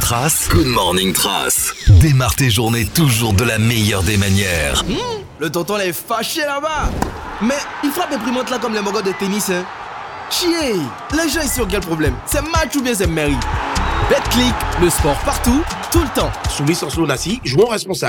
Trace. Good morning Trace. Démarre tes journées toujours de la meilleure des manières. Le tonton là est fâché là-bas. Mais il frappe imprimante là comme les mogos de tennis, hein. Chier. Les gens ici ont quel problème? C'est match ou bien c'est mairie? BetClick, le sport partout, tout le temps. Soumis sans sous Nassi, jouons responsable.